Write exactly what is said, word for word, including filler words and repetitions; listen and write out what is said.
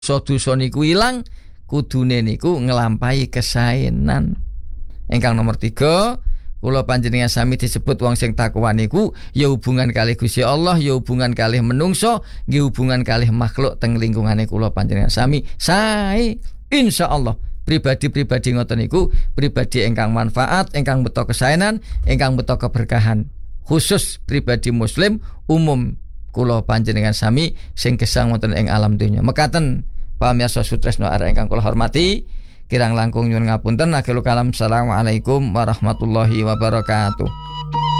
dosa niku ilang, kudune niku ngelampahi kesaenan. Ingkang nomor tiga, kula panjenengan sami disebut wong sing takwa niku ya hubungan kalih Gusti Allah, ya hubungan kalih menungso, nggih hubungan kalih makhluk teng lingkungane kula panjenengan sami sae insyaallah. Pribadi-pribadi ngoten niku pribadi ingkang manfaat, ingkang beto kesaenan, ingkang beto keberkahan. Khusus pribadi muslim umum kula panjenengan sami sing gesang wonten ing alam donya. Mekaten pamirsa sutresna arek ingkang kula hormati, kirang langkung nyuwun ngapunten. Akhirul kalam, assalamualaikum warahmatullahi wabarakatuh.